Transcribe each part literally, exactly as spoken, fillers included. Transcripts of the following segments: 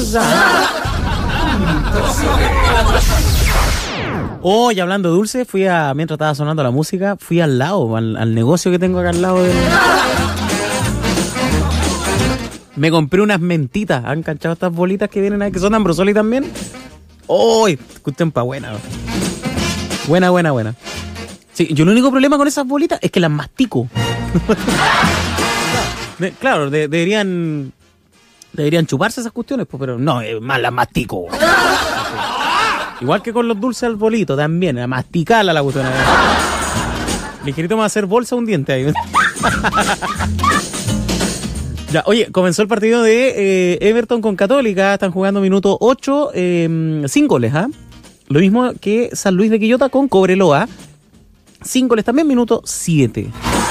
Oh, y hablando de dulce, fui a, mientras estaba sonando la música, fui al lado, al, al negocio que tengo acá al lado de... Me compré unas mentitas. ¿Han cachado estas bolitas que vienen ahí, que son Ambrosoli también? ¡Oh! Escuchen pa' buena. Buena, buena, buena. Sí, yo el único problema con esas bolitas es que las mastico. de, claro, de, deberían deberían chuparse esas cuestiones, pues, pero no, es más las mastico. Igual que con los dulces al bolito también, a masticarla la cuestión. Ligerito me va a hacer bolsa un diente ahí. Ya, oye, comenzó el partido de eh, Everton con Católica, están jugando minuto ocho, eh, sin goles, ¿ah? ¿eh? Lo mismo que San Luis de Quillota con Cobreloa, sin goles también, minuto siete.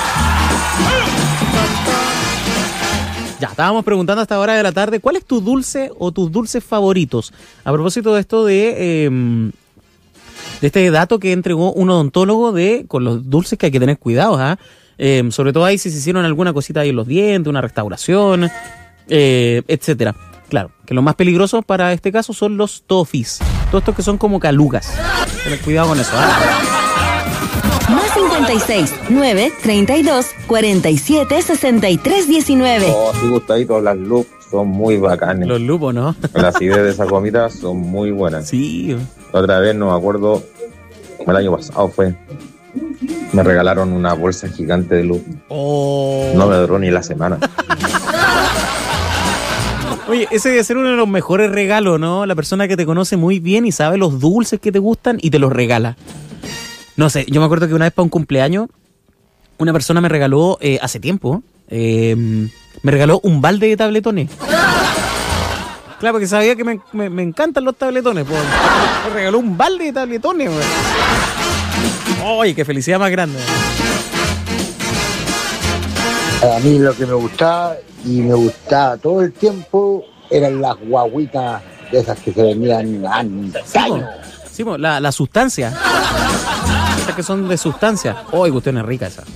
Ya, estábamos preguntando a esta hora de la tarde, ¿cuál es tu dulce o tus dulces favoritos? A propósito de esto de, eh, de este dato que entregó un odontólogo de con los dulces que hay que tener cuidado, ¿ah? ¿eh? Eh, sobre todo ahí si se hicieron alguna cosita ahí en los dientes, una restauración, eh, etcétera. Claro, que los más peligrosos para este caso son los toffees. Todos estos que son como calugas. Ten cuidado con eso, ¿eh? Más cincuenta y seis, nueve, treinta y dos, cuarenta y siete, sesenta y tres, diecinueve. Oh, sí, gustadito, las Loop son muy bacanes. Los lupos, ¿no? Las ideas de esa comida son muy buenas. Sí. La otra vez, no me acuerdo, el año pasado fue... Me regalaron una bolsa gigante de luz. Oh. No me duró ni la semana. Oye, ese debe ser uno de los mejores regalos, ¿no? La persona que te conoce muy bien y sabe los dulces que te gustan y te los regala. No sé, yo me acuerdo que una vez para un cumpleaños, una persona me regaló, eh, hace tiempo, eh, me regaló un balde de tabletones. Claro, porque sabía que me, me, me encantan los tabletones. Pues. Me regaló un balde de tabletones, güey. ¡Oye, qué felicidad más grande! A mí lo que me gustaba, y me gustaba todo el tiempo, eran las guaguitas de esas que se vendían antaño. Sí, po, la, la sustancia. Esas que son de sustancia. ¡Oh, cuestiones ricas esas!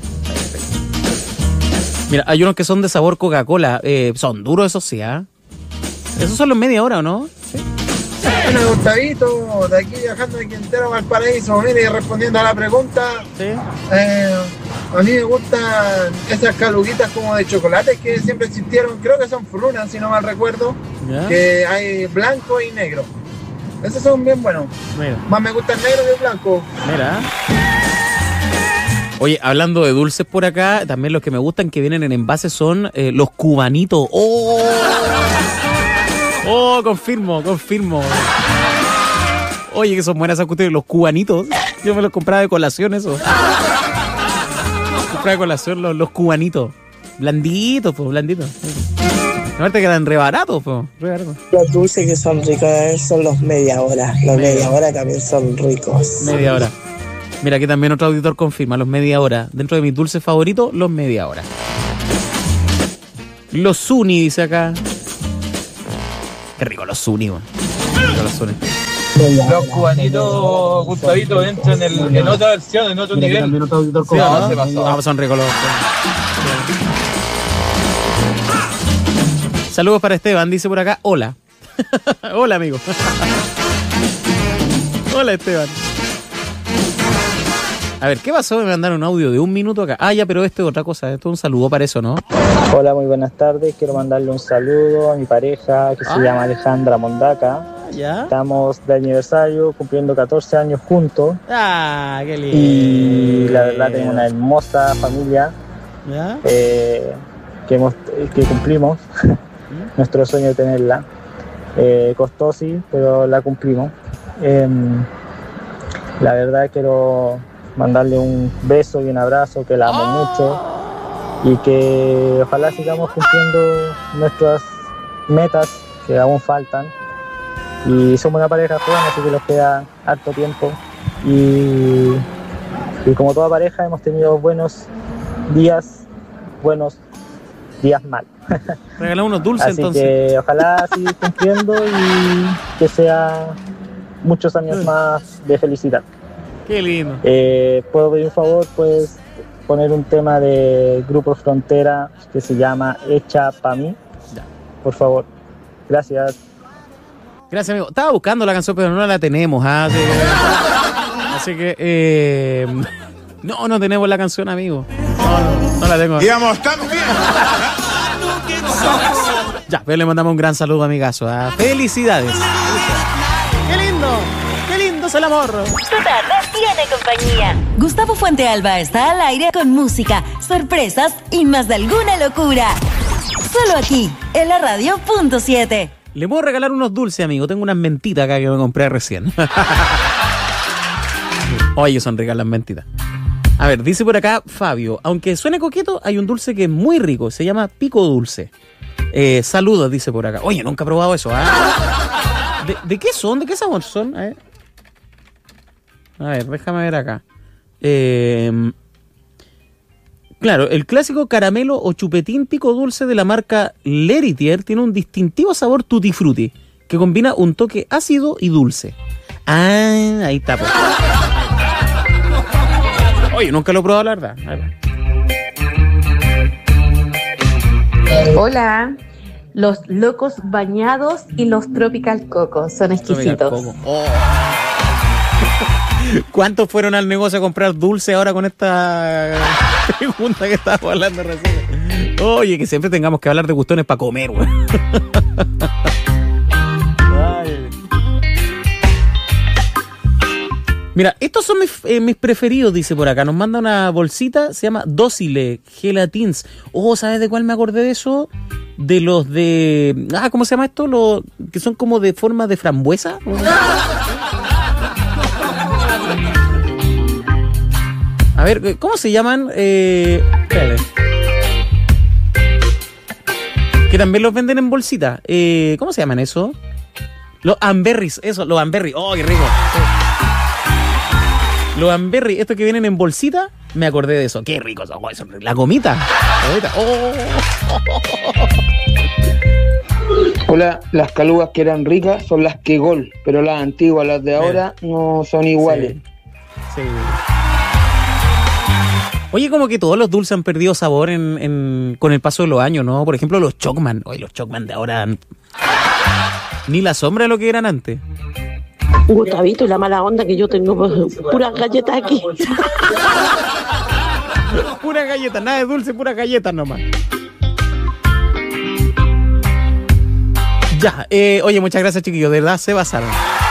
Mira, hay unos que son de sabor Coca-Cola. Eh, son duros esos, sí, ¿ah? ¿eh? Esos son los media hora, ¿o no? Sí. Bueno, Gustavito, de aquí viajando de Quintero a Valparaíso, mire, respondiendo a la pregunta, ¿sí? eh, a mí me gustan esas caluguitas como de chocolate que siempre existieron, creo que son frunas, si no mal recuerdo, ¿ya? Que hay blanco y negro. Esos son bien buenos. Mira. Más me gusta el negro que el blanco. Mira. Oye, hablando de dulces por acá, también los que me gustan que vienen en envase son eh, los cubanitos. ¡Oh! Oh, confirmo, confirmo. Oye, que son buenas esas cuestiones, los cubanitos. Yo me los compraba de colación, eso. Compraba de colación los, los cubanitos. Blanditos, pues, blanditos. Aparte quedan re baratos, pues. Re baratos. Los dulces que son ricos son los media hora. Los media, media hora también son ricos. Media hora. Mira, aquí también otro auditor confirma, los media hora. Dentro de mis dulces favoritos, los media hora. Los Zuni, dice acá. Qué rico los Zuni, man. Los Zuni. Los cubanitos, Gustavito, entran en, el, en otra versión, en otro nivel. También otro auditor sí, ¿no? Se pasó. Ah, son ricos los... Saludos para Esteban, dice por acá, hola. Hola, amigo. Hola, Esteban. A ver, ¿qué pasó? Me mandaron un audio de un minuto acá. Ah, ya, pero esto es otra cosa. Esto es un saludo para eso, ¿no? Hola, muy buenas tardes. Quiero mandarle un saludo a mi pareja que ah. se llama Alejandra Mondaca. ¿Ya? Estamos de aniversario, cumpliendo catorce años juntos. Ah, qué lindo. Y la verdad tenemos una hermosa familia. ¿Ya? Eh, que, hemos, que cumplimos. Nuestro sueño de tenerla. Eh, costó sí, pero la cumplimos. Eh, la verdad quiero mandarle un beso y un abrazo, que la amo oh. mucho y que ojalá sigamos cumpliendo nuestras metas que aún faltan, y somos una pareja joven, así que nos queda harto tiempo y, y como toda pareja hemos tenido buenos días, buenos días mal. Regalamos unos dulces. Así entonces. Que ojalá siga cumpliendo y que sea muchos años sí. más de felicidad. Qué lindo. Eh, ¿Puedo pedir un favor? Pues poner un tema de Grupo Frontera que se llama Hecha Pa' Mí. Ya. Por favor. Gracias. Gracias, amigo. Estaba buscando la canción, pero no la tenemos. ¿Ah? Así que, así que eh, no, no tenemos la canción, amigo. No, no, no la tengo. Digamos, estamos bien. Ya, pero le mandamos un gran saludo, amigazo. ¿Ah? Felicidades. ¡Qué lindo! ¡Qué lindo es el amor! Tu tarde tiene compañía. Gustavo Fuentealba está al aire con música, sorpresas y más de alguna locura. Solo aquí, en la radio punto siete. Le puedo regalar unos dulces, amigo. Tengo unas mentitas acá que me compré recién. Oye, son ricas las mentitas. A ver, dice por acá Fabio. Aunque suene coqueto, hay un dulce que es muy rico. Se llama pico dulce. Eh, saludos, dice por acá. Oye, nunca he probado eso. ¿Ah? ¿De, ¿De qué son? ¿De qué sabor son? A ver, A ver déjame ver acá. Eh... Claro, el clásico caramelo o chupetín pico dulce de la marca Leritier tiene un distintivo sabor tutti frutti que combina un toque ácido y dulce. Ah, ahí está. Pues. Oye, nunca lo he probado, la verdad. Hola, los locos bañados y los tropical coco son exquisitos. Coco. Oh. ¿Cuántos fueron al negocio a comprar dulce ahora con esta pregunta que estábamos hablando recién? Oye, que siempre tengamos que hablar de cuestiones para comer, güey. Mira, estos son mis, eh, mis preferidos, dice por acá. Nos manda una bolsita, se llama Dócile Gelatins. Oh, ¿sabes de cuál me acordé de eso? De los de... Ah, ¿cómo se llama esto? Los que son como de forma de frambuesa. A ver, ¿cómo se llaman? Eh, espérate. Que también los venden en bolsita. Eh, ¿Cómo se llaman eso? Los amberries, eso, los amberries. ¡Oh, qué rico! Sí. Los amberries, estos que vienen en bolsita, me acordé de eso. ¡Qué ricos! Oh, eso, la gomita. La gomita. Oh. Hola, las calugas que eran ricas son las que gol, pero las antiguas, las de ahora, sí, no son iguales. Sí. sí. Oye, como que todos los dulces han perdido sabor en, en, con el paso de los años, ¿no? Por ejemplo, los Chocman. Oye, los Chocman de ahora... Ni la sombra de lo que eran antes. Gustavito, y la mala onda que yo tengo, pues, puras galletas aquí. Puras galletas, nada de dulce, puras galletas nomás. Ya, eh, oye, muchas gracias, chiquillos, de verdad se basaron.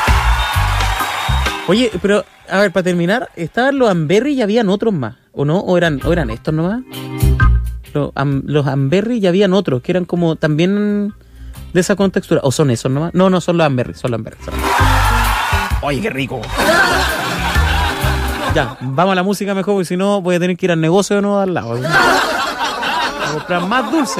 Oye, pero, a ver, para terminar, estaban los Amberry y habían otros más, ¿o no? ¿O eran, o eran estos nomás? Los, am, los Amberry y habían otros, que eran como también de esa contextura. ¿O son esos nomás? No, no, son los Amberry, son los Amberry. Son los Amberry. Oye, qué rico. Ya, vamos a la música mejor, porque si no voy a tener que ir al negocio de nuevo al lado. A comprar más dulce.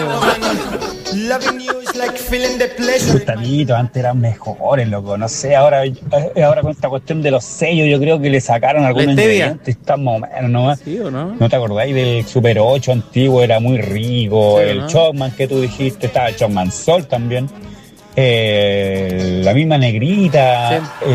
Gustavito, antes eran mejores, loco. No sé, ahora, ahora con esta cuestión de los sellos, yo creo que le sacaron algunos ingredientes. Están más o menos, ¿no? ¿Sí o no? ¿No te acordáis del Super ocho antiguo? Era muy rico. Sí, el ¿no? Chocman que tú dijiste, estaba el Chocman Sol también. Eh, la misma negrita. Sí.